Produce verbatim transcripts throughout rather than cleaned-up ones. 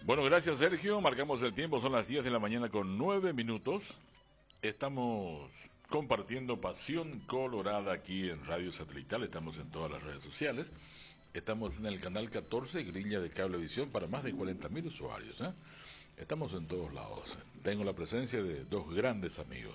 Bueno, gracias Sergio. Marcamos el tiempo, son las diez de la mañana con nueve minutos. Estamos compartiendo Pasión Colorada aquí en Radio Satelital. Estamos en todas las redes sociales. Estamos en el canal catorce, grilla de Cablevisión para más de cuarenta mil usuarios. ¿eh? Estamos en todos lados. Tengo la presencia de dos grandes amigos.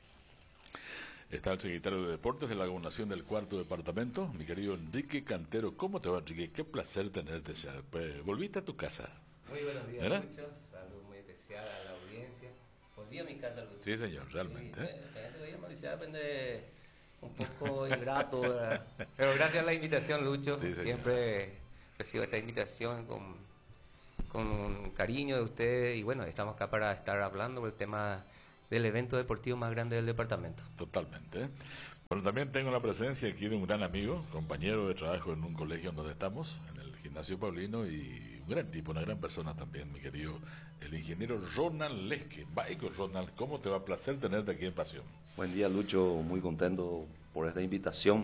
Está el secretario de Deportes de la Gobernación del Cuarto Departamento, mi querido Enrique Cantero. ¿Cómo te va, Enrique? Qué placer tenerte ya. Pues, volviste a tu casa. Muy buenos días, ¿verdad? Lucho. Salud muy especial a la audiencia. Volví a mi casa, Lucho. Sí, señor, realmente. Sí, la gente veía Mauricio depende un poco ingrato, ¿verdad? Pero gracias a la invitación, Lucho. Sí, siempre recibo esta invitación con, con cariño de ustedes. Y bueno, estamos acá para estar hablando del tema del evento deportivo más grande del departamento. Totalmente. Bueno, también tengo la presencia aquí de un gran amigo, compañero de trabajo en un colegio donde estamos, en el Gimnasio Paulino, y un gran tipo, una gran persona también, mi querido, el ingeniero Ronald Lesque. Baico, Ronald, ¿cómo te va? Placer tenerte aquí en Pasión. Buen día, Lucho, muy contento por esta invitación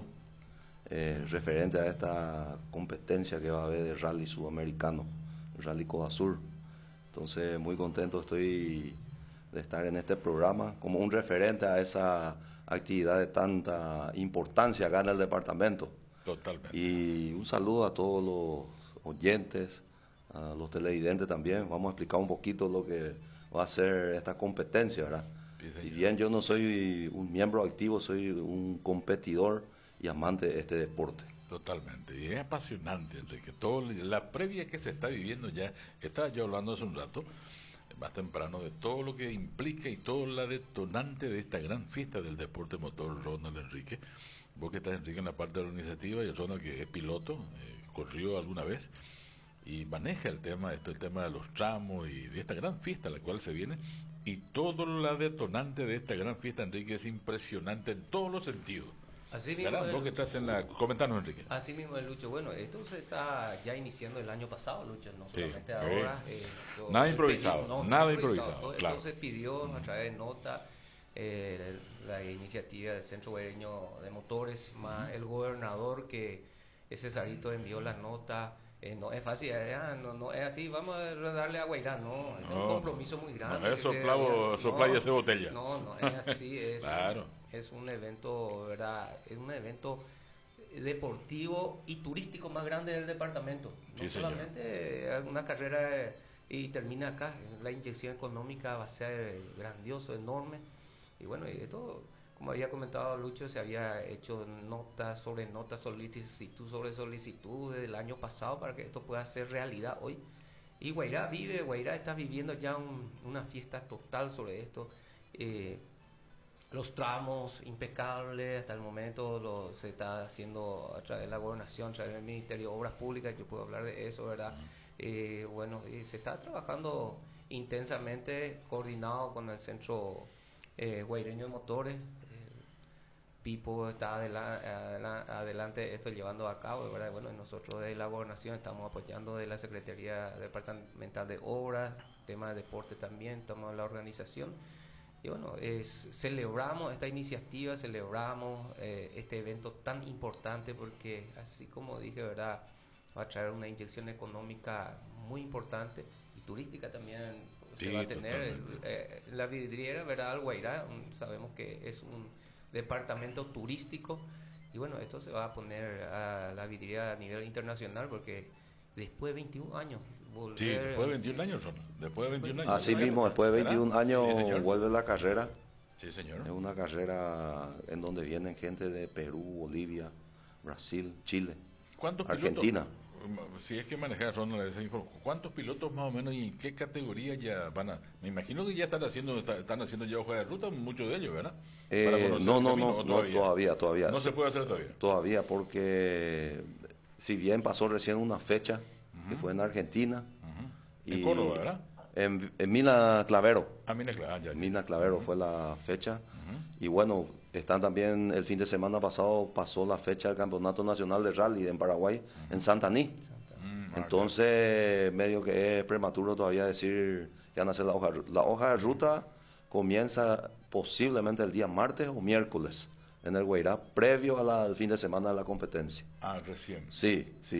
eh, referente a esta competencia que va a haber de rally sudamericano, el Rally Coda Sur. Entonces, muy contento estoy de estar en este programa como un referente a esa actividad de tanta importancia acá en el departamento. Totalmente. Y un saludo a todos los oyentes, a los televidentes también. Vamos a explicar un poquito lo que va a ser esta competencia, ¿verdad? Sí, si bien yo no soy un miembro activo, soy un competidor y amante de este deporte. Totalmente, y es apasionante, Enrique. Todo, la previa que se está viviendo ya, estaba yo hablando hace un rato, más temprano, de todo lo que implica y todo la detonante de esta gran fiesta del deporte motor, Ronald, Enrique. Vos que estás, Enrique, en la parte de la iniciativa, y el Ronald, que es piloto, eh, corrió alguna vez y maneja el tema, esto, el tema de los tramos y de esta gran fiesta a la cual se viene, y todo la detonante de esta gran fiesta, Enrique, es impresionante en todos los sentidos. Así mismo, ¿verdad? Vos que estás en la... Comentanos, Enrique. Así mismo, Lucho. Bueno, esto se está ya iniciando el año pasado, Lucho, no Sí, solamente sí. ahora. Eh, esto Nada se improvisado, pidió, no, nada no improvisado, Todo claro. esto se pidió a través de nota, eh, la iniciativa del Centro Guareño de Motores, más el gobernador, que ese Cesarito envió la nota. Eh, no es fácil, eh, no, no es así, vamos a darle a Guairá, no, es No, un compromiso muy grande. no es que se soplado- había- soplar y no, hacer botella. No, no es así, es, Claro. es un evento, ¿verdad? Es un evento deportivo y turístico más grande del departamento. No Sí, señor. solamente una carrera eh, y termina acá, la inyección económica va a ser grandioso, enorme. Y bueno, y esto, como había comentado Lucho, se había hecho notas sobre notas, solicitud sobre solicitud del año pasado para que esto pueda ser realidad hoy. Y Guairá vive, Guairá está viviendo ya un, una fiesta total sobre esto. Eh, Los tramos impecables, hasta el momento lo, se está haciendo a través de la gobernación, a través del Ministerio de Obras Públicas, yo puedo hablar de eso, ¿verdad? Eh, bueno, y se está trabajando intensamente, coordinado con el Centro eh, Guaireño de Motores. El Pipo está adela- adela- adelante esto llevando a cabo, ¿verdad? Bueno, y nosotros de la gobernación estamos apoyando de la Secretaría Departamental de Obras, tema de deporte también, estamos en la organización. Y bueno, es, celebramos esta iniciativa, celebramos eh, este evento tan importante porque, así como dije, ¿verdad?, va a traer una inyección económica muy importante y turística también. Sí, se va a tener el, totalmente. eh, la vidriera, ¿verdad?, al Guairá, un- sabemos que es un departamento turístico y bueno, esto se va a poner a la vidriera a nivel internacional porque después de veintiún años volver, Sí, después de veintiún años, Ronald. Después de veintiún años. Así mismo, después de veintiún ¿verdad? años Sí, señor. vuelve la carrera. Sí, señor. Es una carrera en donde vienen gente de Perú, Bolivia, Brasil, Chile, ¿Cuántos Argentina. pilotos? Si es que manejar, Ronald, esa información, ¿cuántos pilotos más o menos y en qué categoría ya van a...? Me imagino que ya están haciendo está- están haciendo ya hoja de ruta, muchos de ellos, ¿verdad? Eh, Para conocer no, el no, camino, no, ¿o no, todavía, todavía. No se puede hacer todavía. Todavía, porque si bien pasó recién una fecha, que fue en Argentina. En Córdoba, ¿verdad? En, en Mina Clavero. Ah, mira, claro, ya, ya. Mina Clavero fue la fecha. Y bueno, están también, el fin de semana pasado pasó la fecha del Campeonato Nacional de Rally en Paraguay, en Santaní. Mm, ah, Entonces, medio que es prematuro todavía decir que van a hacer la hoja de ruta. La hoja de ruta comienza posiblemente el día martes o miércoles en el Guairá, previo a la- al fin de semana de la competencia. Ah, recién. Sí, sí.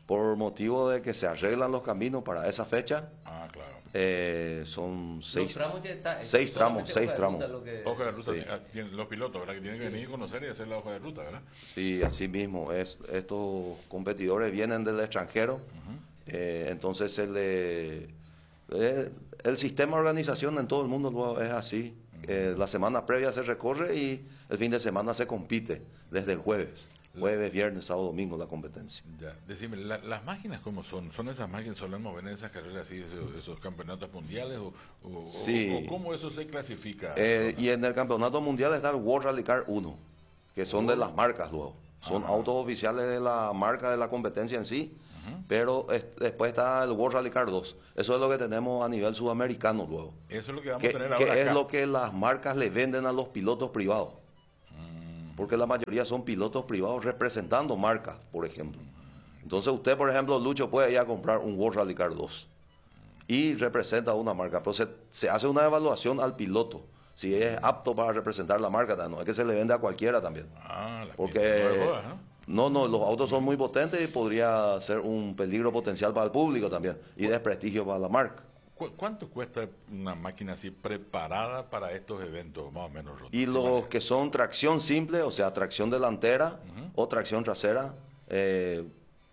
Por motivo de que se arreglan los caminos para esa fecha, Ah, claro. eh, son seis, Los tramos ya está- seis tramos, solamente seis hoja de tramos. ruta lo que- Hoja de ruta, Sí. ah, tienen los pilotos, ¿verdad? Que tienen que venir y conocer y hacer la hoja de ruta, ¿verdad? Sí, así mismo. Es, estos competidores vienen del extranjero, eh, entonces se le, eh, el sistema de organización en todo el mundo lo- es así. Eh, la semana previa se recorre y el fin de semana se compite desde el jueves. Jueves, viernes, sábado, domingo la competencia. Ya, decime, la- ¿las máquinas cómo son? ¿Son esas máquinas, solemos ver en esas carreras así, esos, esos campeonatos mundiales? ¿O, o, Sí. o- o cómo eso se clasifica? Eh, y en el campeonato mundial está el World Rally Car uno, que son de las marcas luego. Son Ajá. autos oficiales de la marca de la competencia en sí, pero es- después está el World Rally Car dos. Eso es lo que tenemos a nivel sudamericano luego. Eso es lo que vamos Que, a tener que ahora es acá. lo que las marcas le venden a los pilotos privados. Porque la mayoría son pilotos privados representando marcas, por ejemplo. Entonces usted, por ejemplo, Lucho, puede ir a comprar un World Rally Car dos y representa una marca. Pero se, se hace una evaluación al piloto, si es apto para representar la marca. No es que se le vende a cualquiera también. Ah, la Porque pista, no de jodas, ¿no? no, no, los autos son muy potentes y podría ser un peligro potencial para el público también y desprestigio para la marca. ¿Cu- ¿Cuánto cuesta una máquina así preparada para estos eventos, más o menos? Ronda? Y Sí, los vale. que son tracción simple, o sea, tracción delantera o tracción trasera, eh,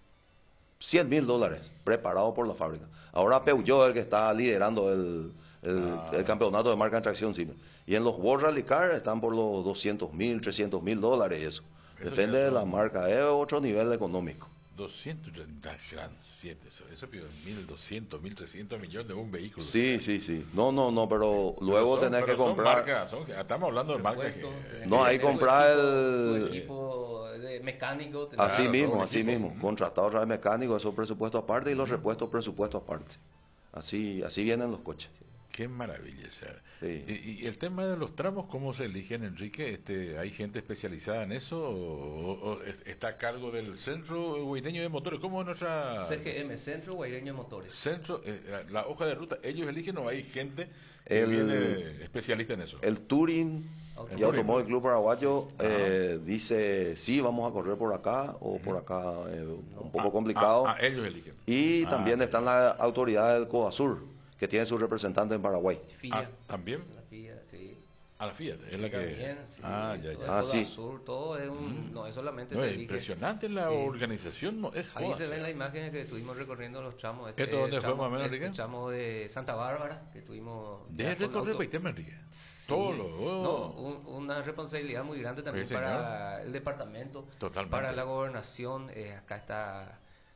cien mil dólares preparado por la fábrica. Ahora Peugeot es el que está liderando el, el- Ah. el campeonato de marca en tracción simple. Y en los World Rally Car están por los doscientos mil, trescientos mil dólares y eso. Eso Depende ya de la son- marca, es otro nivel económico. doscientos, da gran siete, eso, eso pido mil doscientos, mil trescientos millones de un vehículo. Sí, sí, sí. No, no, no, pero Pero luego son- tenés pero que son comprar. marcas, son- estamos hablando de marcas que... Repuestos, tenés No, que ahí tener tu comprar equipo- el- tu equipo de mecánico. tenés- Así Claro, todo mismo, un así equipo. mismo. Contratado otra vez mecánico, esos presupuestos aparte y los repuestos presupuestos aparte. Así, así vienen los coches. Qué maravilla. O sea. Sí. Y, y el tema de los tramos, ¿cómo se eligen, Enrique? Este, ¿Hay gente especializada en eso? ¿O, o- o es- está a cargo del Centro Guaireño de Motores? ¿Cómo es nuestra... C G M, Centro Guaireño de Motores. Centro, eh, la hoja de ruta, ¿ellos eligen o hay gente que El- viene especialista en eso? El Touring Automóvil. y Automóvil Club Paraguayo eh, dice, sí, vamos a correr por acá o por acá, eh, un poco complicado. Ah, ah, ellos eligen. Y Ah, también están las autoridades del CODASUR, que tiene su representante en Paraguay. FIA. Ah, ¿también? La FIA, sí. A la Fiat, es la que... También, sí, ah, ya, todo ya. Ah, el sí. Azul, todo es un, no es solamente No, se es elige- impresionante la Sí. organización, no, es Ahí joda, se o sea. ven las imágenes que estuvimos recorriendo los tramos. Ese, ¿Esto dónde el fue, tramo- más o menos, el- Enrique? El tramo de Santa Bárbara, que tuvimos... De ya con recorrer auto- Paitema, Enrique. Sí. Todo lo... oh. No, un- una responsabilidad muy grande también Sí, señor. para el departamento, Totalmente. para la gobernación. eh, acá está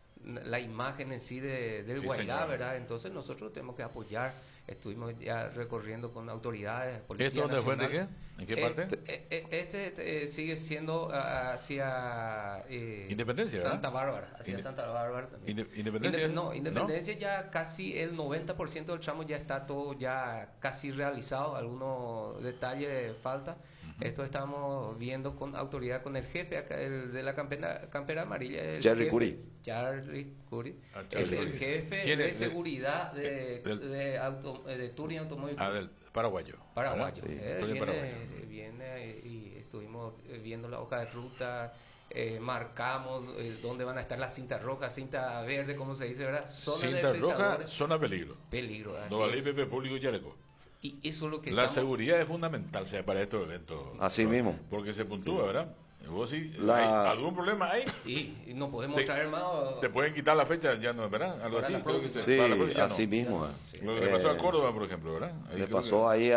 la imagen en sí de, del Sí, Guairá, señor. ¿verdad? Entonces nosotros tenemos que apoyar. Estuvimos ya recorriendo con autoridades, Policía ¿Esto dónde fue, Nacional. Enrique? ¿En qué Eh, parte? eh, eh, Este eh, sigue siendo ah, hacia eh, Independencia, ¿verdad? Santa Bárbara, hacia Inde- Santa Bárbara también. Inde- Independencia. Inde- no, Independencia ya casi el noventa por ciento del tramo ya está todo ya casi realizado, algunos detalles falta. Esto estamos viendo con autoridad, con el jefe acá, el de la campera, campera amarilla. el Jerry jefe, Curry. Charlie Curry. Ah, Charlie es el Curry. jefe ¿Quién de es? De- seguridad de, del- de, auto, eh, de Touring Automóvil. Ah, del paraguayo. Paraguayo. ¿verdad? Eh, Estoy en viene, paraguayo. viene y estuvimos eh, viendo la hoja de ruta, eh, marcamos eh, dónde van a estar las cintas rojas, cinta verde, como se dice, ¿verdad? Zona de Cinta roja, espectadores. zona peligro. Peligro. así. Nueva Ley P P Público Chaleco. Y eso es lo que La estamos- seguridad es fundamental, o sea, para estos eventos. Así ¿no? mismo. Porque se puntúa, ¿verdad? Vos sí, La- ¿hay algún problema ahí? Y, y no podemos Te- traer más. Te pueden quitar la fecha, ya no, ¿verdad? Algo Para así. la creo que próxima. se- Sí, para la próxima ya así no. mismo. Sí. eh. Lo que le pasó a Eh, Córdoba, por ejemplo, ¿verdad? Ahí Le creo pasó que- ahí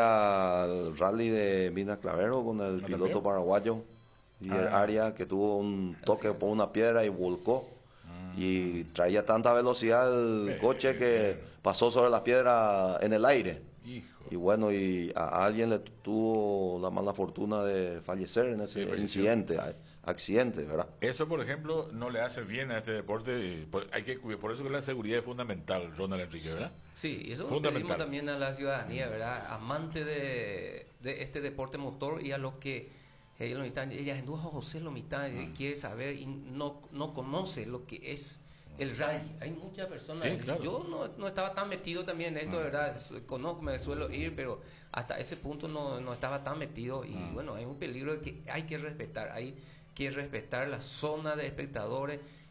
al rally de Minas Clavero con el ¿Ah, piloto también? paraguayo y el Ah. área que tuvo un toque por una piedra y volcó. Mm. Y traía tanta velocidad el Bien, coche que bien. pasó sobre las piedras en el aire. Hijo. Y bueno, y a alguien le tuvo la mala fortuna de fallecer en ese Sí, falleció. incidente, a- accidente, ¿verdad? Eso, por ejemplo, no le hace bien a este deporte. y por- Hay que, por eso que la seguridad es fundamental, Ronald Enrique, ¿verdad? Sí, y eso Fundamental. pedimos también a la ciudadanía, ¿verdad? Amante de, de este deporte motor y a los que eh, lo mitad, ella no José lo mitad Mm. eh, quiere saber y no, no conoce lo que es el rally. Hay muchas personas. Sí, claro. Yo no, no estaba tan metido también en esto, ¿verdad? Su- Conozco, me suelo ir, pero hasta ese punto no, no estaba tan metido. Y bueno, hay un peligro que hay que respetar. Hay que respetar la zona de espectadores.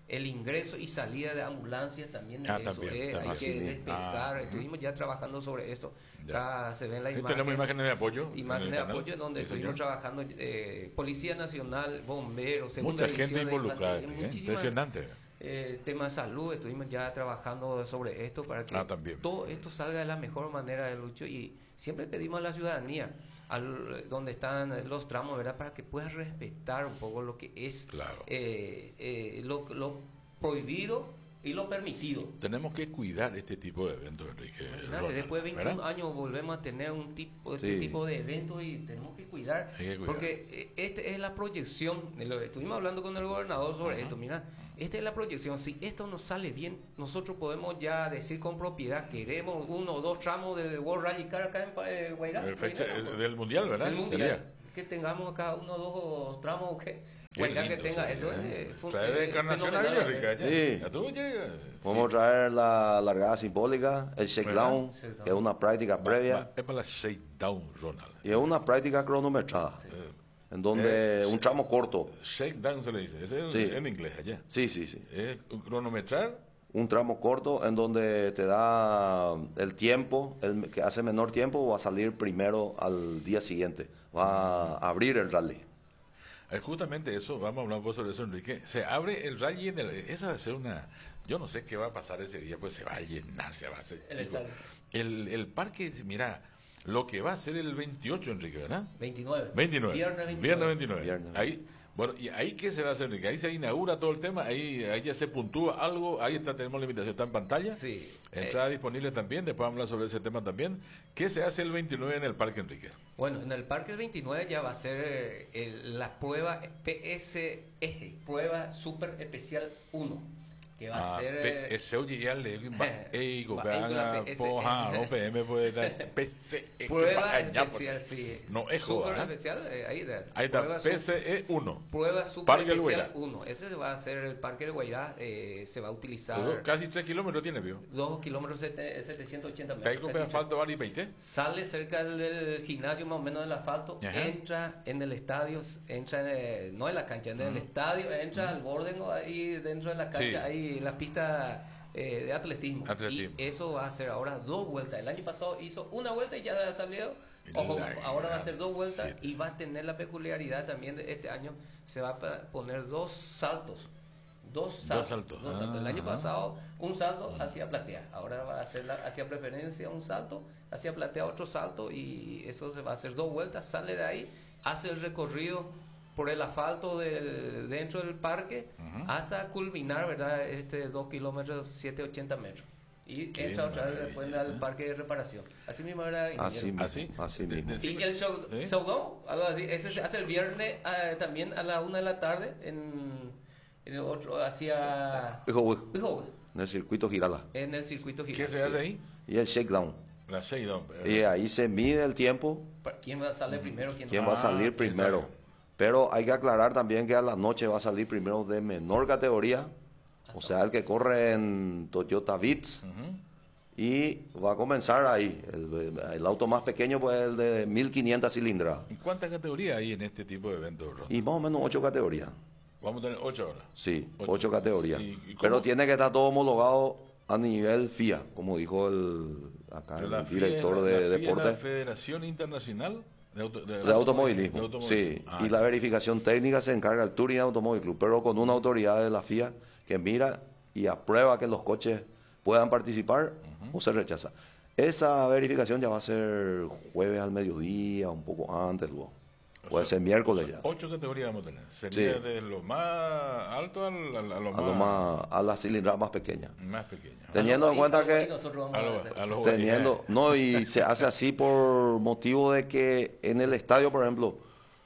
el ingreso y salida de ambulancias también, Ah, eso también, es, también. hay Así que mismo. despejar, Ah, estuvimos ya trabajando sobre esto, Ya. acá se ven las Ahí imágenes. tenemos imágenes de apoyo. en Imágenes el de canal. apoyo en donde Sí, estuvimos señor. trabajando eh, Policía Nacional, Bomberos, Segunda Mucha gente División de involucrada. Infantería, ¿eh? muchísimas, Impresionante. eh, tema de salud, estuvimos ya trabajando sobre esto para que Ah, también. todo esto salga de la mejor manera de Lucho, y siempre pedimos a la ciudadanía, al, donde están los tramos, ¿verdad? Para que pueda respetar un poco lo que es Claro. eh, eh, lo, lo prohibido y lo permitido. Tenemos que cuidar este tipo de eventos, Enrique. Imagínate, Ronald, después de veintiún ¿verdad? años volvemos a tener un tipo, este Sí. tipo de eventos y tenemos que cuidar, Hay que cuidar. porque eh, esta es la proyección, de lo- estuvimos hablando con el gobernador sobre esto, mira, esta es la proyección, si esto nos sale bien, nosotros podemos ya decir con propiedad, queremos uno o dos tramos del World Rally Car acá en Pa- eh, Guairá, El fecha- Guairá, es del Mundial, ¿verdad? del mundial, Sería. que tengamos acá uno o dos tramos que, Qué Guairá que lindo tenga sería, eso, ¿eh? eh, fu- Trae de eh, Encarnación a fenomenal Villarrica, hacer. ya. Sí. Ya tú llegas. Podemos Sí. traer la largada simbólica, el shakedown, ¿Verdad? que es una práctica Va- previa, va- Es para la shakedown, Ronald. y es una práctica cronometrada, en donde Eh, un tramo corto, Shakedown se le dice. Ese es Sí. en inglés allá. sí, sí, sí, Es un cronometrar. un tramo corto en donde te da el tiempo, el que hace menor tiempo va a salir primero al día siguiente, va a abrir el rally. Eh, Justamente eso, vamos a hablar un poco sobre eso, Enrique. Se abre el rally en el... Esa va a ser una... Yo no sé qué va a pasar ese día, pues se va a llenar, se va a hacer... El chico. estadio. El, el parque, mira, lo que va a ser el veintiocho, Enrique, ¿verdad? veintinueve. veintinueve. Viernes veintinueve. Viernes veintinueve. Viernes. Ahí, bueno, ¿y ahí qué se va a hacer, Enrique? Ahí se inaugura todo el tema, ahí, ahí ya se puntúa algo, ahí está, tenemos la invitación, está en pantalla. Sí. Entrada disponible también, después vamos a hablar sobre ese tema también. ¿Qué se hace el veintinueve en el parque, Enrique? Bueno, en el Parque del veintinueve ya va a ser el- la prueba P S E, prueba Super Especial uno, que va a ser... eh, Ese oye ya le digo, ey, va- gana, ey, P S E. poja, no P M puede dar P C E. prueba especial, sí. No es Super joda, ¿eh? especial, eh, ahí, de- Ahí está, prueba P su- C E uno. Prueba Super Parque del Especial Guairá. uno. Ese va a ser el Parque del Guairá, eh, se va a utilizar Casi tres kilómetros tiene, vio. dos kilómetros sete- setecientos ochenta Ahí metros. con casi asfalto vale veinte. Sale cerca del, del gimnasio más o menos del asfalto, Ajá. entra en el estadio, entra en el- no en la cancha, en el estadio, entra al borde, ¿no? Ahí dentro de la cancha, Sí. ahí la pista eh, de atletismo. Atletismo. Y eso va a ser ahora dos vueltas. El año pasado hizo una vuelta y ya salió. Ojo, La ahora va a gran ser dos vueltas siete. y va a tener la peculiaridad también de este año, se va a pa- poner dos saltos. Dos saltos. saltos. dos saltos. El Ah, año ajá. pasado un salto hacia platea, ahora va a hacer la, hacia preferencia un salto, hacia platea otro salto, y eso se va a hacer dos vueltas, sale de ahí, hace el recorrido por el asfalto del, dentro del parque hasta culminar, ¿verdad? Este dos kilómetros, siete ochenta metros. Y Qué entra otra vez maravilla, después al ¿eh? parque de reparación. Así mismo era Así ingeniero. mismo, ¿Así? así De- mismo. de- Y el show, ¿Eh? showdown, algo así, ese se hace el viernes eh, también a la una de la tarde en, en el otro, hacia Hijo, güey, Hijo, en el circuito Girala. en el circuito ¿Qué gigante. se hace ahí? Y el shakedown. La shakedown. Y ahí se mide el tiempo, ¿Quién va a salir primero? ¿Quién, quién no? va a Ah, salir quién primero. sabe. Pero hay que aclarar también que a la noche va a salir primero de menor categoría, o sea, el que corre en Toyota Vitz, y va a comenzar ahí. El, el auto más pequeño pues el de mil quinientas cilindradas. ¿Y cuántas categorías hay en este tipo de eventos, Ron? Y más o menos ocho categorías. Vamos a tener ocho horas. Sí, Ocho. ocho categorías. ¿Y- y cómo? Pero tiene que estar todo homologado a nivel F I A, como dijo el, acá Pero la el F I A director es la- de la F I A es deporte. la Federación Internacional de, auto- de- De automovilismo, de automovilismo. sí. Ah, Y la verificación técnica se encarga el Touring Automóvil Club, pero con una autoridad de la F I A que mira y aprueba que los coches puedan participar o se rechaza. Esa verificación ya va a ser jueves al mediodía, un poco antes luego. Puede sea, ser miércoles ya. Ocho categorías vamos a tener. Sería Sí. de lo más alto al- al- a, lo A, más, lo más, a las cilindradas más pequeñas. más pequeño. Teniendo en Ahí- cuenta ahí que nosotros vamos A a lo- hacer. a lo- teniendo no y se hace así por motivo de que en el estadio, por ejemplo,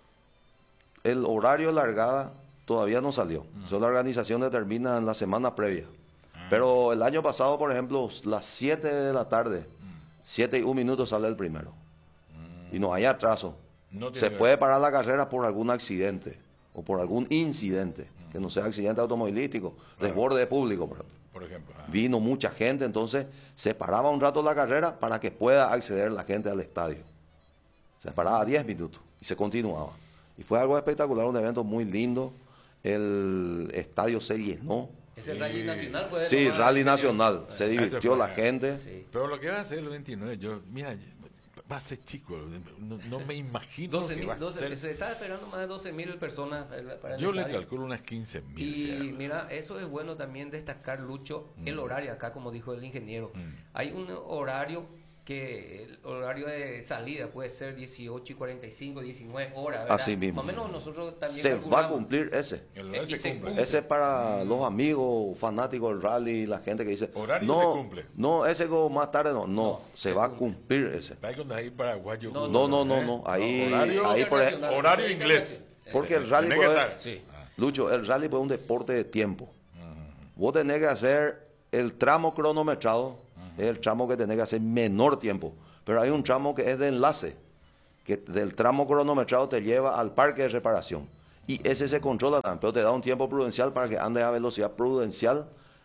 el horario de largada todavía no salió. Eso la organización determina en la semana previa. Pero el año pasado, por ejemplo, las siete de la tarde, siete y un minuto sale el primero. Y no hay atraso. No tiene Se que- puede parar la carrera por algún accidente o por algún incidente, que no sea accidente automovilístico, desborde de público, por ejemplo. Por ejemplo. ah. Vino mucha gente, entonces se paraba un rato la carrera para que pueda acceder la gente al estadio. Se paraba diez minutos y se continuaba. Y fue algo espectacular, un evento muy lindo. El estadio se llenó. Ese Sí. rally nacional puede Sí, tomar- rally nacional. Se Ese divirtió fue. la gente. Sí. Pero lo que va a hacer el veintinueve, yo, mira, va a ser chico, no, no me imagino doce que mil, va a doce, ser. se está esperando más de doce mil personas para para el Yo le estadio. calculo unas quince mil. Y mira, eso es bueno también destacar, Lucho, el horario acá, como dijo el ingeniero. Mm. Hay un horario que el horario de salida puede ser dieciocho y cuarenta y cinco, diecinueve horas, ¿verdad? Así mismo. Más o menos nosotros también Se va a calculamos. cumplir ese. El horario Y se se cumple. cumple. Ese es para los amigos fanáticos del rally, la gente que dice, Horario no, se cumple. no, ese go más tarde no, no, No, se, se va a cumple. cumplir ese. Hay cuando hay paraguayo. No, No, no, no, ¿eh? no, ahí, horario, ahí por ej- internacional. horario Sí, inglés. porque el Tiene rally que puede- estar. Sí. Lucho, el rally pues, es un deporte de tiempo. Vos tenés que hacer el tramo cronometrado, es el tramo que tenés que hacer menor tiempo. Pero hay un tramo que es de enlace, que del tramo cronometrado te lleva al parque de reparación. Y ese se controla también, pero te da un tiempo prudencial para que andes a velocidad prudencial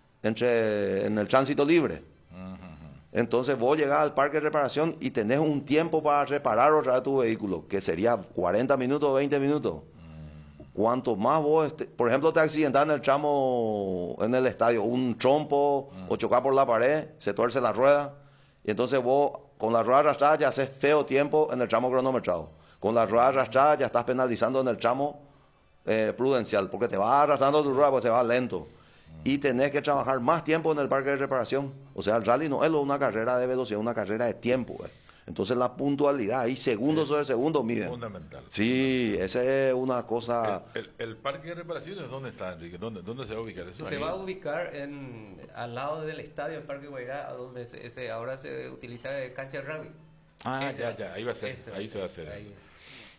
entre, en el tránsito libre. Entonces vos llegás al parque de reparación y tenés un tiempo para reparar otra vez tu vehículo, que sería cuarenta minutos o veinte minutos. Cuanto más vos, este- por ejemplo, te accidentás en el tramo, en el estadio, un trompo o chocás por la pared, se tuerce la rueda, y entonces vos con la rueda arrastrada ya haces feo tiempo en el tramo cronometrado. Con la rueda arrastrada ya estás penalizando en el tramo eh, prudencial, porque te vas arrastrando tu rueda, pues se va lento. Y tenés que trabajar más tiempo en el parque de reparación. O sea, el rally no es una carrera de velocidad, es una carrera de tiempo. eh. Entonces la puntualidad, ahí segundos sobre segundos miden. Fundamental. Sí, esa es una cosa... El, el- el parque de reparaciones, ¿dónde está, Enrique? ¿Dónde, dónde se va a ubicar eso? Se Ahí. va a ubicar en, al lado del estadio, el Parque Guairá, donde se, se- ahora se utiliza de cancha de rugby. Ah, Ese ya, a ya, ahí va a ser, ese ahí se va a hacer. ahí es.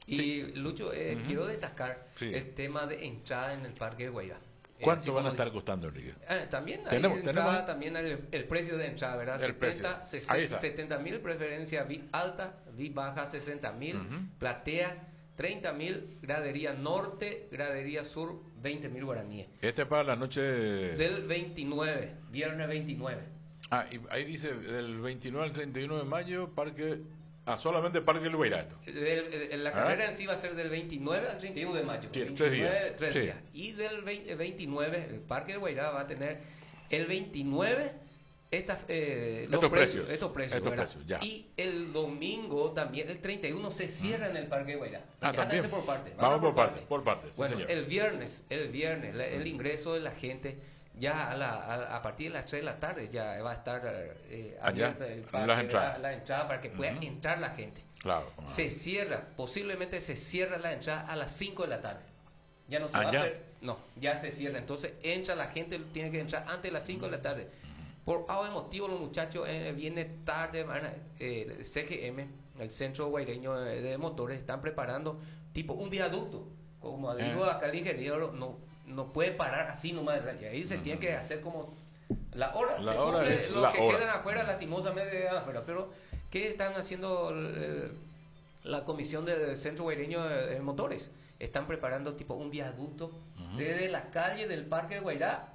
Y Lucho, eh, quiero destacar Sí. el tema de entrada en el Parque de Guairá. Eh, ¿Cuánto así van a como estar di- costando, Enrique? Ah, también hay Tenemos- entrada, tenemos- también hay el, el precio de entrada, ¿verdad? El setenta, precio. Ahí está. setenta mil, preferencia V I P alta, V I P baja sesenta mil, platea treinta mil, gradería norte, gradería sur veinte mil guaraníes. Este es para la noche... Del veintinueve, viernes veintinueve. Ah, y ahí dice, del veintinueve al treinta y uno de mayo, parque... Ah, solamente Parque El Guairato. El- el- la Ah. carrera en sí va a ser del veintinueve al treinta y uno de mayo. Sí, tres veintinueve, días. tres Sí. días. Y del veinte veintinueve, el Parque del Guairá va a tener el veintinueve estas, eh, los Estos precios, precios. estos precios, Estos ¿verdad? precios, ya. Y el domingo también, el treinta y uno, se cierra en el Parque del Guairá. Ah, Ya, también. háganse por parte. Vamos por parte, por parte, sí, Bueno, señor. el viernes, el viernes, la- el ingreso de la gente ya a, la, a, a partir de las tres de la tarde ya va a estar eh, Allá, abierta el las parque, entradas. ¿verdad? La entrada para que pueda entrar la gente. Claro. Se cierra, posiblemente se cierra la entrada a las cinco de la tarde. Ya no se Ah, va ya. a ver, no, ya se cierra. Entonces entra la gente, tiene que entrar antes de las cinco de la tarde. Por algún motivo los muchachos eh, vienen tarde, van a- eh, el C G M, el Centro Guaireño de, de Motores, están preparando tipo un viaducto. Como digo Eh. acá el ingeniero, no, no puede parar así nomás. Y ahí se tiene que hacer como la hora. La se hora cumple, es los la que hora. quedan afuera lastimosamente afuera. Pero ¿qué están haciendo el- la comisión del Centro Guaireño de, de Motores? Están preparando tipo un viaducto desde la calle del Parque de Guairá,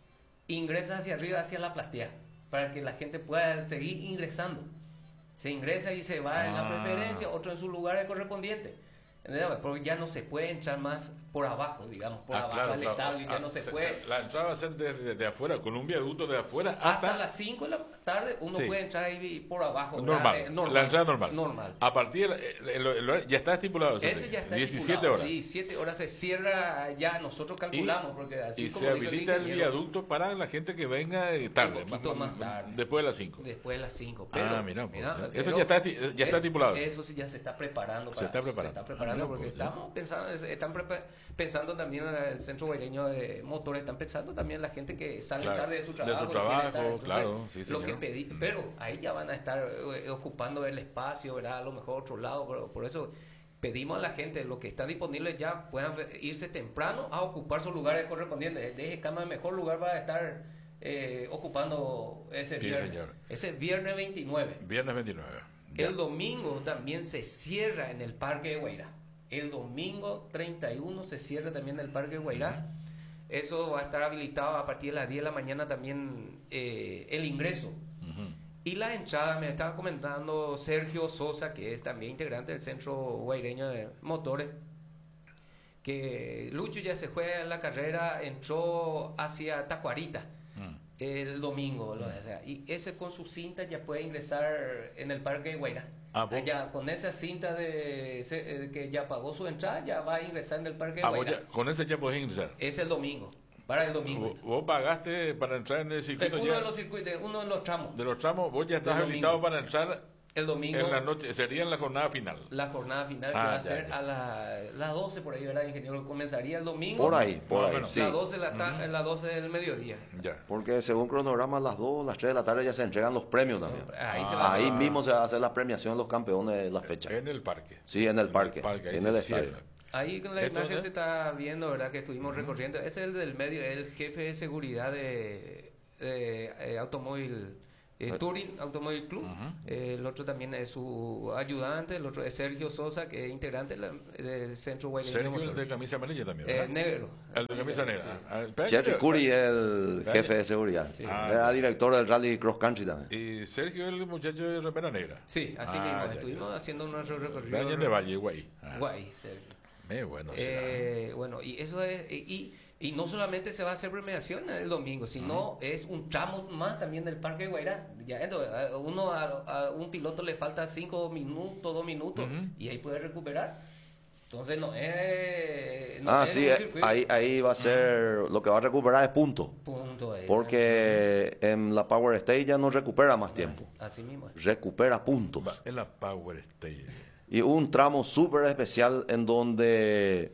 ingresa hacia arriba, hacia la platea, para que la gente pueda seguir ingresando. Se ingresa y se va en la Ah. preferencia, otro en su lugar correspondiente. ¿Entendés? Porque ya no se puede entrar más por abajo, digamos, por Ah, abajo claro, del claro. estadio, ya Ah, no se, puede. La entrada va a ser desde de, de afuera, con un viaducto de afuera hasta... Hasta las cinco de la tarde uno Sí. puede entrar ahí por abajo. normal, ¿verdad? Eh, la entrada normal. Normal. A partir de, el- el- el- ya está estipulado eso, Ese Enrique. ya está diecisiete estipulado. horas. diecisiete horas se cierra ya, nosotros calculamos, porque así Y como se dijo el habilita el ingeniero, viaducto para la gente que venga eh, tarde, Un poquito más tarde. después de las cinco. después de las cinco. Ah, mira, pues, eso pero ya está esti- ya está es- estipulado. Eso sí ya se está preparando. Se está preparando. Se está preparando Ah, mira, porque pues, ya. estamos pensando, están prepa- pensando también en el Centro Guaireño de Motores, están pensando también la gente que sale Claro, tarde de su de trabajo. su que quiere trabajo, estar. Entonces, claro, sí, lo que señor. pedí, pero ahí ya van a estar eh, ocupando el espacio, ¿verdad? A lo mejor otro lado, pero por eso pedimos a la gente, lo que está disponible ya puedan irse temprano a ocupar sus lugares correspondientes. Deje cama, mejor lugar va a estar eh, ocupando ese Sí, viernes. señor. Ese viernes veintinueve. Viernes veintinueve. Ya. El domingo también se cierra en el Parque de Guairá. El domingo treinta y uno se cierra también el Parque de Guairá. Eso va a estar habilitado a partir de las diez de la mañana también eh, el ingreso. Ujú. Y la entrada, me estaba comentando Sergio Sosa, que es también integrante del Centro Guaireño de Motores, que Lucho ya se juega en la carrera, entró hacia Tacuarita Mm. el domingo, lo- o sea, y ese con su cinta ya puede ingresar en el Parque de Guairá. Ah, vos- Ya con esa cinta de, ese, eh, que ya pagó su entrada, ya va a ingresar en el Parque de Ah, vos Guairá. ya- con ese ya podés ingresar. Es el domingo, para el domingo. Vos, vos pagaste para entrar en el Eh, circuito uno ya de los circuitos, uno de los tramos. de los tramos, vos ya estás Del habilitado domingo. para entrar El domingo, en la noche, sería en la jornada final. la jornada final que Ah, va a ya, ser ya. a la- las doce por ahí, ¿verdad, ingeniero? Comenzaría el domingo. Por ahí, por Más o ahí, menos. sí. Las doce, de la ta- las doce del mediodía. Ya. Porque según cronograma, a las dos, las tres de la tarde ya se entregan los premios también. Ahí se Ah, va a Ahí hacer. mismo se va a hacer la premiación de los campeones de la fecha. En el parque. Sí, en el parque, ahí en se el cierra. estadio. Ahí con la Entonces- imagen se está viendo, ¿verdad? Que estuvimos recorriendo. Ese es el del medio, el jefe de seguridad de, de, eh, Automóvil, eh, Touring Automóvil Club. Ujú. Eh, el otro también es su ayudante, el otro es Sergio Sosa, que es integrante de la- del Centro Guayreño Sergio, el Motor. de camisa amarilla también, Eh, ¿verdad? negro. El de camisa negra. Sí. Ah, espera, Cherry que- Curry es el jefe de seguridad. Sí. Ah, Era ya. director del Rally Cross Country también. Y Sergio, el muchacho de remera negra. Sí, así Ah, mismo. ya, Estuvimos ya. haciendo nuestro recorrido. Valle de Valle, Guay. Ah, Guay, Sergio. eh, bueno, será. Eh, bueno, y eso es, y, y no solamente se va a hacer premiación el domingo, sino es un tramo más también del Parque de Guairá. Ya, entonces, a uno a, a un piloto le falta cinco minutos, dos minutos, Ujú. y ahí puede recuperar. Entonces no es... No Ah, es sí, un eh, circuito. ahí, ahí va a ser, lo que va a recuperar es punto. Punto ahí. Porque en la Power Stage ya no recupera más tiempo, Así mismo es. recupera puntos. Va, en la Power Stage. Y un tramo súper especial en donde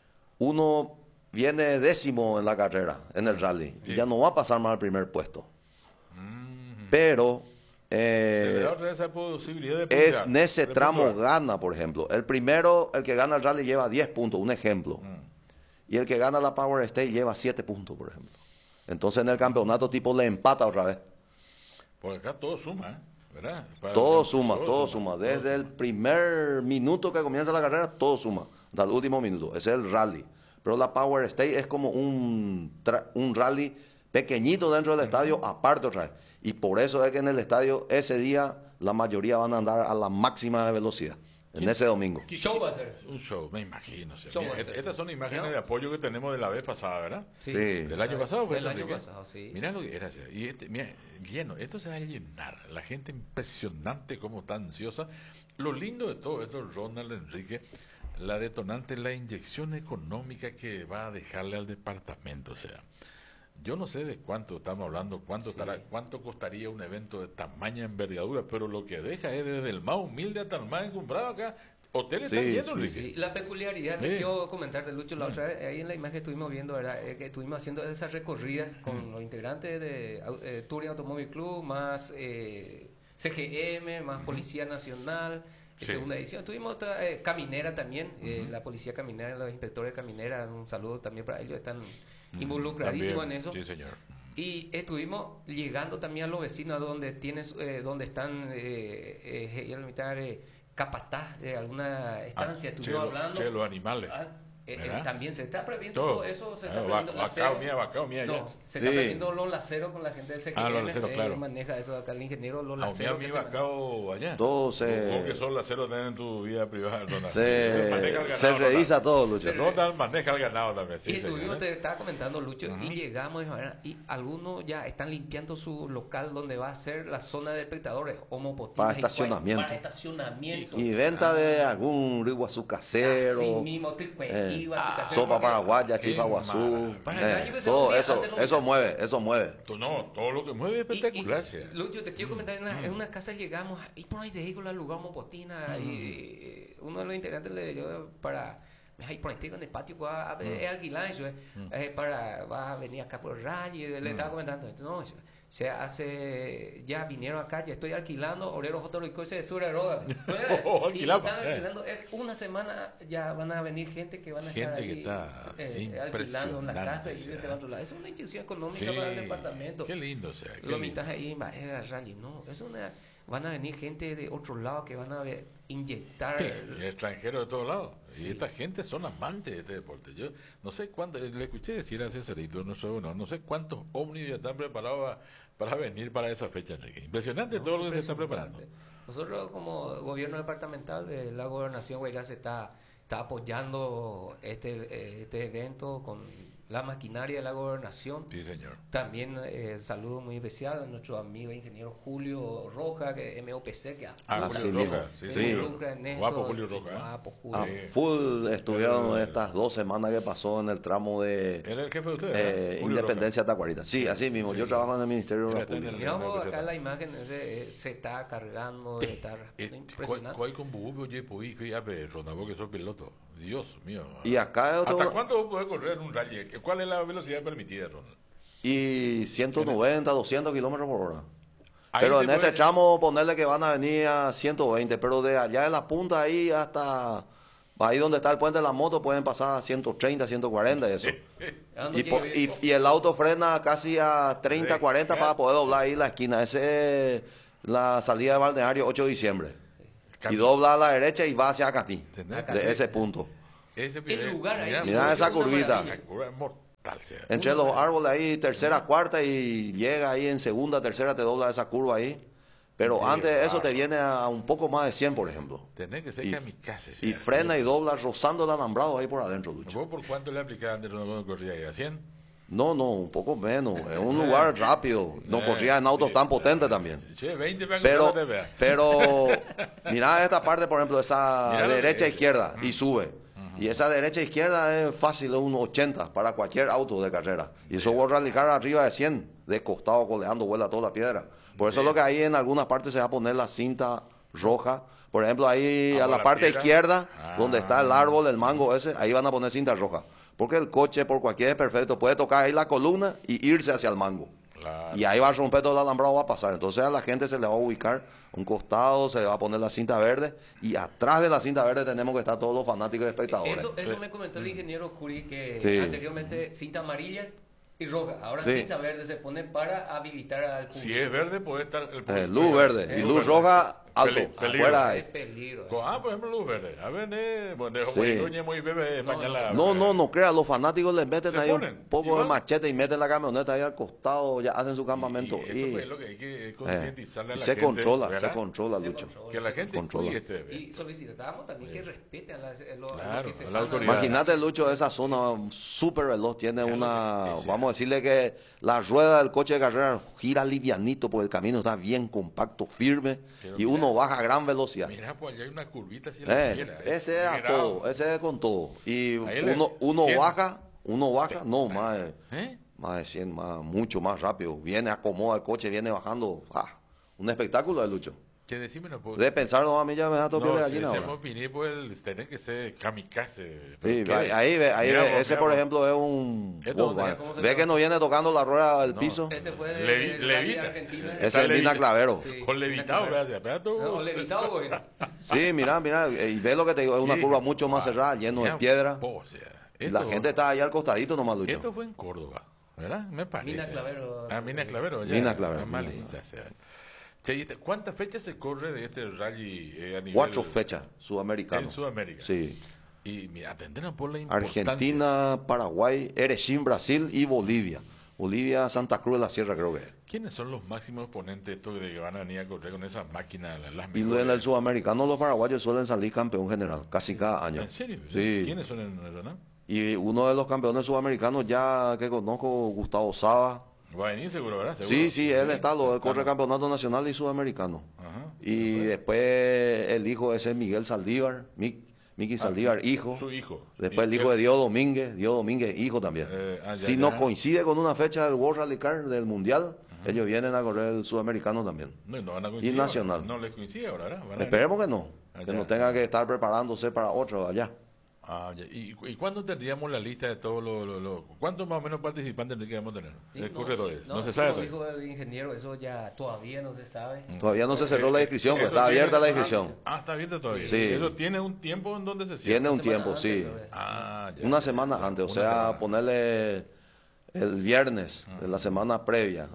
uno viene décimo en la carrera, en el rally, Sí. y ya no va a pasar más al primer puesto. Mm. Pero Se le eh, da otra vez esa posibilidad de es- puntear, en ese de tramo puntuar. gana, por ejemplo. El primero, el que gana el rally lleva diez puntos, un ejemplo. Mm. Y el que gana la Power Stage lleva siete puntos, por ejemplo. Entonces en el campeonato tipo le empata otra vez. Porque acá todo suma, ¿eh? ¿Verdad? Para- Todo suma, todo suma. Desde todo el suma. primer minuto que comienza la carrera, todo suma. Hasta el último minuto. Ese es el rally. Pero la Power Stage es como un, tra- un rally pequeñito dentro del estadio, aparte otra vez. Y por eso es que en el estadio ese día la mayoría van a andar a la máxima de velocidad. En ese domingo. Show va a ser. Un show, me imagino. o sea, Show mira, va a est- ser. estas son imágenes ¿No? de apoyo que tenemos de la vez pasada, ¿verdad? Sí. Del año pasado fue Del esto, año Enrique. pasado, sí. Mirá lo que era. Y este, mira, lleno. Esto se va a llenar. La gente impresionante, como está ansiosa. Lo lindo de todo esto, Ronald, Enrique, la detonante, la inyección económica que va a dejarle al departamento. O sea, yo no sé de cuánto estamos hablando, cuánto, Sí. estará, cuánto costaría un evento de tamaña envergadura, pero lo que deja es desde el más humilde hasta el más encumbrado acá. Hoteles Sí, están llenos, sí, Enrique. Sí, la peculiaridad Sí. que quiero comentar de Lucho la otra vez, ahí en la imagen que estuvimos viendo, ¿verdad? Eh, que estuvimos haciendo esa recorrida con los integrantes de au- eh, Touring Automóvil Club, más eh, C G M, más Policía Nacional, Sí. segunda edición. Tuvimos otra, eh, Caminera también, eh, la Policía Caminera, los inspectores de Caminera, un saludo también para ellos, están involucradísimos También, en eso. Sí, señor. Y estuvimos llegando también a los vecinos donde tienes, eh, donde están eh, eh, ya la mitad, eh, capataz de alguna estancia, Ah, estuvimos che, lo- hablando. che, los animales. Ah, eh, eh, ¿Verdad? también se está previendo Todo. todo eso, se Ah, está va- previendo vacao lacero. mía, vacao mía, No, ya. se Sí. está previendo los laceros con la gente de C G M. Ah, los laceros, eh, claro. maneja eso acá el ingeniero, los A laceros. mi que se vacao allá. Todo se- Vos que son laceros tenés en tu vida privada, Ronald. Maneja Se, el ganado, se revisa Ronald. todo, Lucho. Ronald maneja el ganado también, sí, y señor, estuvimos, ¿eh? te estaba comentando Lucho, y llegamos ¿verdad? Y algunos ya están limpiando su local donde va a ser la zona de espectadores, homopotinas Para y cual- estacionamiento. para estacionamiento. Y venta de algún riguazú casero. Así mismo, te- eh, iba a casero, sopa porque- paraguaya, qué chifa guazú. maravilla. Para el eh, año que se todo movía, eso, antes no eso movía. mueve, eso mueve. Tú no, todo lo que mueve es Y- espectacular, y- sí. Lucho, te quiero comentar, en una, en una casa llegamos, y por ahí de ahí con la lugar mopotina, y eh, uno de los integrantes le dio para, ahí por ahí en el patio, va a ver, es alquilar eso, eh, eh, para, va a venir acá por el rally, y le estaba comentando, entonces, no, eso, se hace, ya vinieron acá, ya estoy alquilando, Oreros Otro y de Sur de Roda. Oh, y alquilamos, están eh. alquilando, es una semana ya van a venir gente que van a estar Gente ahí, que está eh, alquilando en la casa y impresionante, se o van a otro lado. Es una inyección económica Sí, para el departamento. qué lindo, o sea, qué Lo lindo. mitad ahí va a rally, no, es una, van a venir gente de otro lado que van a ver, inyectar. Sí, y extranjeros de todos lados. Sí. Y esta gente son amantes de este deporte. Yo no sé cuánto, le escuché decir a Cesarito, no sé, bueno, no sé cuántos ómnibus ya están preparados a- para venir para esa fecha, Enrique. Impresionante todo lo que se está preparando. Nosotros como gobierno departamental de la gobernación Guairá se está está apoyando este, eh, este evento con la maquinaria de la gobernación. Sí, señor. También eh, saludo muy especial a nuestro amigo ingeniero Julio Roja, que M O P C, que Ah, Así Julio mismo. Roja. Sí, Sí. sí. involucra en esto. Guapo Julio Roja, ¿eh? Guapo A Julio. full estuvieron Eh, estas dos semanas que pasó en el tramo de ¿Él es el jefe de ustedes? eh, ¿verdad? Julio Independencia Tacuarita. Sí, así mismo. Yo Sí. trabajo en el Ministerio de Él Obras está en el- Públicas. Miramos acá la imagen, ese, eh, se está cargando, está Eh, impresionante. ¿Cuál con Bubio, oye, pues, que ya ve, Ronaldo, que sos piloto? Dios mío. Y acá hay otro- ¿Hasta cuánto vos podés correr en un rally? ¿Cuál es la velocidad permitida, Ronald? Y ciento noventa, doscientos kilómetros por hora. Ahí Pero se en este puede- tramo ponerle que van a venir a ciento veinte, pero de allá de la punta ahí hasta ahí donde está el puente de la moto pueden pasar a ciento treinta, ciento cuarenta y eso. ¿A dónde Y, po- quiere y, ir? y el auto frena casi a treinta, cuarenta para poder doblar ahí la esquina. Ese es la salida de balneario ocho de diciembre. Y dobla a la derecha y va hacia Acatí, Tenés que de hacer- ese punto. Ese El lugar ahí. Mira, Mirá esa es una curvita. maravilla. la curva es mortal, sea. Entre Una los árboles ahí, tercera, cuarta, y llega ahí en segunda, tercera, te dobla esa curva ahí. Pero Qué antes de eso te bárbaro. viene a un poco más de cien, por ejemplo. Tenés que ser Y- kamikaze. Y sea. frena y dobla rozando el alambrado ahí por adentro, Lucho. ¿Vos por cuánto le aplicabas de Ronaldo corría ahí? ¿A cien? No, no, un poco menos. Es un lugar rápido. No Eh, corría en autos sí, tan eh, potentes también. Sí, veinte para Pero, que te vea. pero, mira esta parte, por ejemplo, esa Mirá lo que derecha e es. izquierda y sube. Y esa derecha e izquierda es fácil, es un ochenta para cualquier auto de carrera. Y eso vos radicar arriba de cien, de costado, coleando, vuela toda la piedra. Por eso es lo que ahí en algunas partes se va a poner la cinta roja. Por ejemplo, ahí Ah, a la la parte piedra. izquierda, Ah. donde está el árbol, el mango ese, ahí van a poner cinta roja. Porque el coche, por cualquier desperfecto, puede tocar ahí la columna y irse hacia el mango. Claro. Y ahí va a romper todo el alambrado, va a pasar. Entonces a la gente se le va a ubicar un costado, se le va a poner la cinta verde. Y atrás de la cinta verde tenemos que estar todos los fanáticos y espectadores. Eso, eso me comentó el ingeniero Curi, que Sí. anteriormente cinta amarilla y roja. Ahora Sí. cinta verde se pone para habilitar al público. Si es verde, puede estar el Eh, luz verde. Y Eh, luz verde. roja, alto. Peli- peligro. Afuera. Es peligro. Co- Ah, por ejemplo, luz verde. A ver, eh, bueno, de Sí. muy doña, muy bebé, No, mañana. No, no, no crea, los fanáticos les meten Se ahí ponen, un poco y de van. machete y meten la camioneta ahí al costado, ya hacen su Y, campamento. y eso Y, pues, es lo que hay que eh, concientizarle a y la se gente. controla, ¿verdad? se controla, Se Lucho. controla. Que la gente Controla. cuide este evento. Y solicitamos también que respeten a, las- a los, a los Claro, que se a la van a- autoridad. Imagínate, Lucho, esa zona súper veloz, tiene Es lo una, que- sí, vamos a decirle que la rueda del coche de carrera gira livianito porque el camino está bien compacto, firme, Pero y mira, uno baja a gran velocidad. Mira, pues allá hay una curvita así. a la Eh, izquierda, es ese era grado. todo, ese es con todo. Y Ahí le- uno, uno cien. baja, uno baja, no, más de, ¿Eh? más de cien, más, mucho más rápido. Viene, acomoda el coche, viene bajando. Ah, un espectáculo de Lucho. Que decime, no puedo. De pensar, no, a mí ya me da todo piel de No, si gallina ahora. hacemos opinir, pues tenés que ser kamikaze. Sí, Pero ¿qué? ahí, ahí ve, ahí Mira ve, vos, ese mira por vos. ejemplo es un Esto, Volkswagen. ¿cómo se Ve llama? que no viene tocando la rueda del No. piso. Este fue de, Levi- de- de levita. Argentina. Ese Está es Lina levita- Clavero. Sí. Con levitado, Lina vea, vea tú. No, levitado, güey. Sí, mira, mira, y ve lo que te digo, es una Sí. curva mucho más Ah, cerrada, lleno de mira, piedra. po, o sea, Y la esto- gente está ahí al costadito nomás, Lucho. Esto fue en Córdoba, ¿verdad? Me parece. Mina Clavero. Ah, Mina Clavero. ya. Mina Clavero, Ah, Mina maliza, o sea. Che, ¿y este- ¿cuántas fechas se corre de este rally eh, a nivel... Cuatro fechas, sudamericano. En Sudamérica. Sí. Y mira, atenderán por la importancia. Argentina, Paraguay, Erechín, Brasil y Bolivia. Bolivia, Santa Cruz de la Sierra, creo que es. ¿Quiénes son los máximos exponentes estos de que van a venir a correr con esas máquinas, las, las Y mejores? en el sudamericano los paraguayos suelen salir campeón general, casi cada año. ¿En serio? Sí. ¿Quiénes son en el no? Y uno de los campeones sudamericanos ya que conozco, Gustavo Saba. Va a venir seguro, ¿verdad? ¿Seguro? Sí, sí, él está, lo, él corre Ah, campeonato nacional y sudamericano. Ajá. Y después el hijo ese es Miguel Saldívar, Mi- Miki Saldívar, hijo. Su hijo. Después el Y- hijo de Diego Domínguez, Diego Domínguez, hijo también. Eh, ah, ya, si ya. no coincide con una fecha del World Rally Car del Mundial, ellos vienen a correr el sudamericano también. No, no van a coincidir Y nacional. ahora. No les coincide ahora, ¿verdad? Van a venir. Esperemos que no, Ah, que ya. no tenga que estar preparándose para otro allá. Ah, ya. ¿Y, ¿Y cuándo tendríamos la lista de todos los... los, los- ¿Cuántos más o menos participantes que vamos a tener? Sí, De no, corredores. No, se eso sabe. lo todavía. dijo el ingeniero, eso ya todavía no se sabe. Todavía no se cerró Eh, la eh, inscripción, pues eso está tiene- abierta la ah, inscripción. Ah, está abierta todavía. Sí. Eso tiene un tiempo en donde se cierra. Tiene un Una semana tiempo, antes, sí. creo que- Ah, ya. Una semana antes, o Una sea, semana. ponerle el viernes de la semana previa.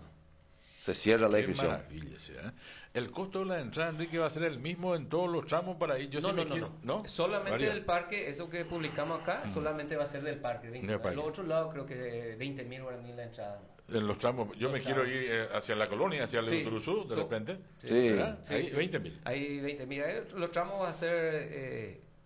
Se cierra la Qué inscripción. maravilla, o sea, ¿eh? El costo de la entrada, Enrique, va a ser el mismo en todos los tramos para ir. Yo No, sí no, me no, quiero- no. Solamente Varía. del parque, eso que publicamos acá, solamente va a ser del parque. veinte. Del parque. Los otros lados creo que veinte mil guaraníes la entrada. En los tramos. Yo Los me quiero tramos. ir eh, hacia la colonia, hacia el Sí. Turuzú, de Sí. repente. Sí. ¿Verdad? Sí, Ahí, sí. veinte mil. Hay veinte mil. Eh, Los tramos va a ser eh,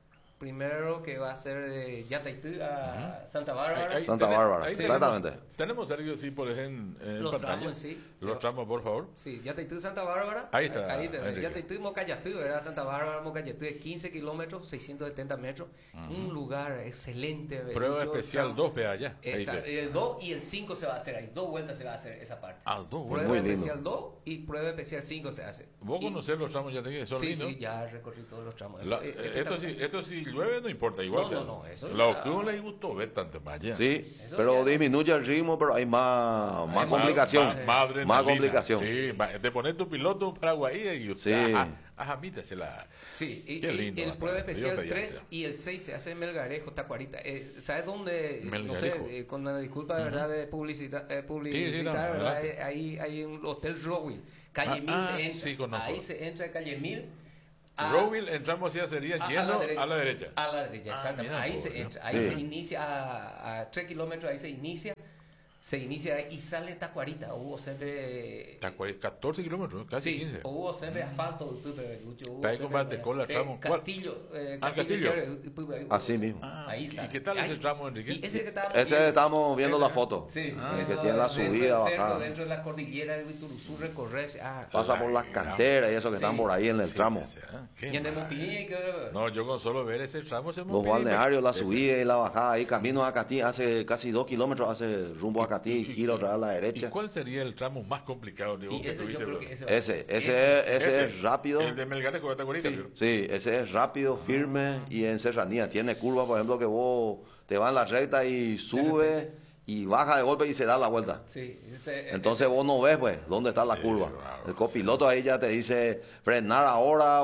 primero que va a ser de Yataití a uh-huh. Santa Bárbara. Ahí, ahí, Santa tenés, Bárbara, ahí exactamente. Tenemos, tenemos Sergio, sí, por ejemplo, en los pantalla. tramos en sí. Los tramos, por favor. Sí, Yataití, Santa Bárbara. Ahí está. Ahí está. Yataití, Mocayatí, ¿verdad? Santa Bárbara, Mocayatí, de quince kilómetros, seiscientos setenta metros. Uh-huh. Un lugar excelente. Prueba especial dos P allá. Esa, el dos y el cinco se va a hacer ahí. Dos vueltas se va a hacer esa parte. Ah, dos vueltas. Muy Prueba lindo. especial dos y prueba especial cinco se hace. ¿Vos y, conocés los tramos Yataití? ¿Son sí, lindos? Sí, ya recorrí todos los tramos. La, esto, esto, sí, esto sí llueve, no importa, igual. No, sea, no, no, eso lo ya... que uno le gustó ver tanto más allá. Sí, Eso pero ya... disminuye el ritmo, pero hay más, más Hay complicación. Más, más, más, más complicación. Sí, te pones tu piloto un paraguayés y sí. ajá, ajá, mítese la... Sí, y, Qué lindo, y el prueba especial Dios tres y el seis se hace en Melgarejo, Tacuarita. Eh, ¿Sabes dónde? Melgarejo. No sé, eh, con la disculpa de Uh-huh. verdad de publicita, eh, publicitar, sí, sí, no, ¿verdad? Eh, ahí hay un Hotel Rowell. Calle Ah, Mil ah, se entra. sí, conozco. Ahí se entra Calle Mil. A, Rowell, entramos ya sería a, lleno a, la derecha, a la derecha. A la derecha, Ah, exactamente. mira, Ahí por se Dios. entra, ahí Sí. se inicia a, a tres kilómetros, ahí se inicia. Se inicia y sale Tacuarita. Hubo siempre. Tacuarita, catorce kilómetros, casi sí, quince. hubo siempre asfalto, Lucho. Hubo Ahí combate con la tramo. Castillo. Eh, Ah, Castillo. Castillo. Así mismo. Ah, Ahí ¿y sale. qué tal Ahí. ese tramo, Enrique? Y ese que estábamos Ese viendo. estamos viendo la foto. Sí, Ah, el que dentro tiene la dentro del subida, cerro, bajada. dentro de la cordillera de Vituruzú, recorrerse. Ah, Pasa por las canteras y eso que Sí. están por ahí en el Sí, tramo. o sea, qué y andemos maravilla. piña y que. No, yo con solo ver ese tramo se Los balnearios, la subida y la bajada ahí, camino a Catí, hace casi dos kilómetros, hace rumbo a Catí y gira otra vez a la ¿Y derecha. cuál sería el tramo más complicado? Digo, Y que ese yo tuviste, creo bro? que ese va- Ese, ese, ese- es, ese Este, es rápido. El de Melgarejo de Tacuarita. Sí. ¿Vio? Sí, ese es rápido, firme y en serranía. Tiene curva, por ejemplo, que vos te vas en la recta y sube y baja de golpe y se da la vuelta. Sí, ese, Entonces vos no ves, pues, dónde está la Sí, curva. claro, El copiloto ahí ya te dice frenar ahora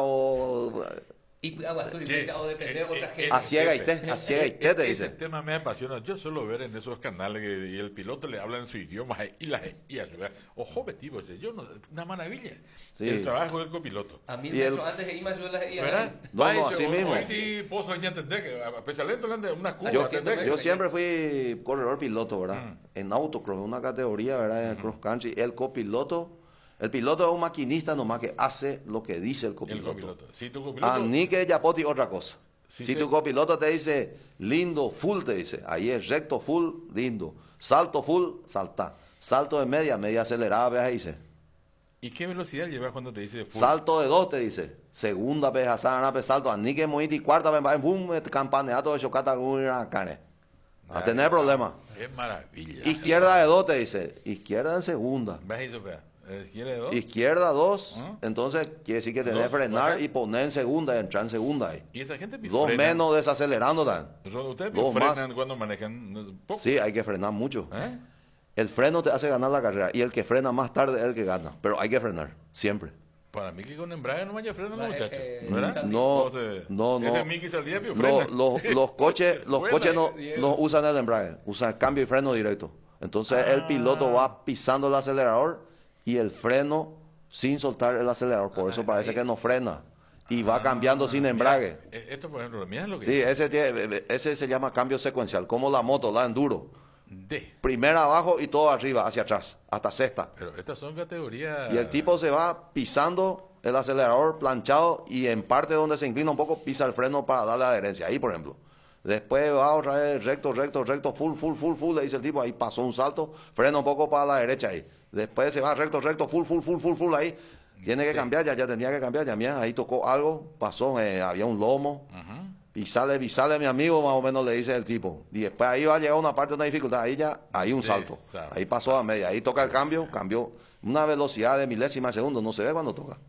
o y agua azul, y Sí, pensaba, o depende de eh, otra eh, gente. a ciega y te, a ciega y te, te Ese dice. tema me apasiona. Yo suelo ver en esos canales que y el piloto le habla en su idioma y la y a su ojo vestido, yo no, una maravilla. Sí. El trabajo del copiloto. A mí Y me el- hizo antes de irme a ayudar a ¿Verdad? No, Ay, no, yo- así mismo. hoy sí puedo soñar entender que a pesar de esto, una curva. Yo, ¿entendés? yo siempre fui corredor piloto, ¿verdad? Mm. En autocross, una categoría, ¿verdad? En cross country. El copiloto, el piloto es un maquinista nomás que hace lo que dice el El copiloto. copiloto. Si tu copiloto. Ah, ni que Yapoti otra cosa. Sí, si sí. tu copiloto te dice lindo, full, te dice. Ahí es recto, full, lindo. Salto, full, salta. Salto de media, media acelerada, ves ahí dice. ¿Y qué velocidad llevas cuando te dice full? Salto de dos, te dice. Segunda, ves a sana, ves salto. Ni que moiti, cuarta, ves, ves, boom, campaneato de chocata, una cane. A tener problemas. Qué maravilla. Izquierda de dos, te dice. Izquierda en segunda. ¿Ves eso, vea? ¿Quiere dos? Izquierda dos, ¿Ah? entonces quiere decir que tenés Dos, que frenar baja. y poner en segunda, entrar en segunda ahí. Y esa gente Dos frena. menos desacelerando dan. ¿Ustedes dos frenan cuando manejan? ¿No? ¿Poco? Sí, hay que frenar mucho. ¿Eh? El freno te hace ganar la carrera y el que frena más tarde es el que gana. Pero hay que frenar, siempre. Para mí que con embrague no vaya freno, no, Eh, muchachos. eh, ¿Verdad? Santi. No, Entonces, no, no. Ese Mickey Saldiapio No, frena. los, los coches, los Buena, coches no, Diego. no usan el embrague, usan cambio y freno directo. Entonces Ah. el piloto va pisando el acelerador y el freno sin soltar el acelerador. Por eso parece que no frena. Y va cambiando sin embrague. Mira, eh, esto, por ejemplo, mira lo que Sí, ese, tiene- ese se llama cambio secuencial, como la moto, la enduro. de. Primera abajo y todo arriba, hacia atrás, hasta sexta. Pero estas son categorías. Y el tipo se va pisando el acelerador planchado y en parte donde se inclina un poco pisa el freno para darle adherencia. Ahí, por ejemplo. Después va otra vez recto, recto, recto, full, full, full, full, le dice el tipo, ahí pasó un salto, frena un poco para la derecha ahí. Después se va recto, recto, full, full, full, full, full ahí. Tiene que cambiar, ya, ya tenía que cambiar, ya mira, ahí tocó algo, pasó, eh, había un lomo. Ujú. Pisale, pisale, mi amigo, más o menos le dice el tipo. Y después ahí va a llegar una parte, una dificultad, ahí ya, ahí un salto. Exacto. Ahí pasó a media, ahí toca el cambio, cambió una velocidad de milésima de segundo, no se ve cuando toca.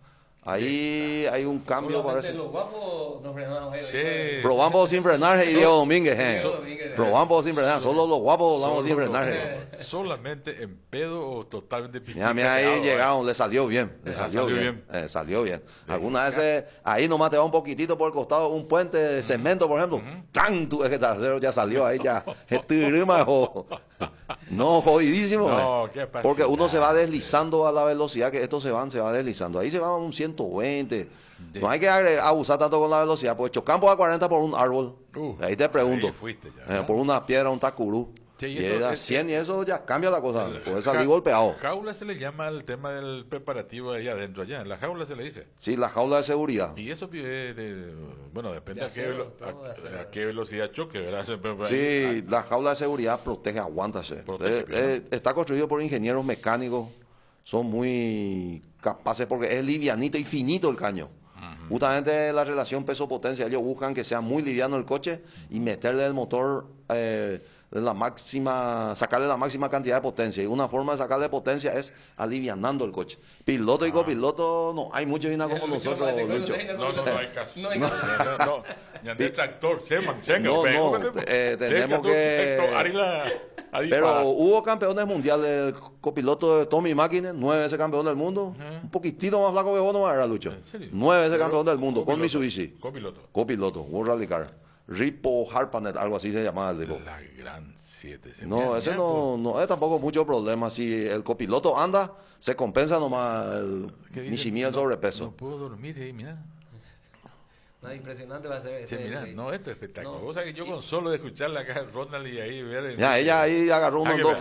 Ahí hay un cambio, Solamente parece. los guapos nos frenaron ellos. Sí. Probamos sin frenar y Diego Domínguez, eh. Diego Domínguez. Probamos sin frenar, solo los guapos hablamos sin Solo- frenar. eh. Solamente en pedo o totalmente Mira, mira, ahí pisticateado, llegaron, le salió bien, le Ah, salió, salió bien, bien. eh, salió bien. Algunas veces, ahí nomás te va un poquitito por el costado, un puente de cemento, por ejemplo, ¡tan! Tú ves que el trasero ya salió ahí, ya, estirima, jo. No, jodidísimo. No, eh. qué apasionante. Porque uno se va deslizando a la velocidad que estos se van, se va deslizando. Ahí se va a un ciento veinte. De- No hay que agre- abusar tanto con la velocidad, pues chocamos a cuarenta por un árbol. Uh, ahí te pregunto, ahí fuiste ya, eh, ¿no? por una piedra, un tacurú. Sí, y esto- a es- cien y eso ya cambia la cosa, el- puede salir ja- golpeado. Jaula se le llama al tema del preparativo ahí adentro, allá. En la jaula se le dice. Sí, la jaula de seguridad. Y eso, eh, de- bueno, depende De a, qué acero, velo- todo de a- acero. a qué velocidad choque, ¿verdad? Siempre por ahí. Sí, la jaula de seguridad protege, aguántase. Protege, Eh, pues, eh, está construido por ingenieros mecánicos, son muy capaces porque es livianito y finito el caño. Justamente la relación peso-potencia, ellos buscan que sea muy liviano el coche y meterle el motor eh, de la máxima, sacarle la máxima cantidad de potencia. Y una forma de sacarle potencia es alivianando el coche. Piloto y copiloto, no hay mucho vina como Lucho nosotros, Mate, Lucho. No, no, no hay caso. No hay No, caso. no, no. Ya de tractor, se mantenga. No, pero- no, eh, tenemos que- Pero hubo campeones mundiales, el copiloto de Tommy Mäkinen, nueve veces campeón del mundo. Un poquitito más flaco que vos no era, Lucho. ¿En serio? Nueve veces Pero campeón del mundo, con copiloto, Mitsubishi. Copiloto. Copiloto, World Rally Car. Ripo Harpanet, algo así se llamaba el tipo. La gran siete. se No, me- ese mira, no, no es tampoco mucho problema. Si el copiloto anda, se compensa nomás el ¿qué dice? Nishimi el No- sobrepeso. No puedo dormir, eh, mira. No, impresionante va a ser Sí, ese- mira, no, esto es espectáculo. No. Vos sabés que yo con solo de escucharle acá a Ronald y ahí ver... Ya, ella ahí agarró uno Ah, en que dos vea.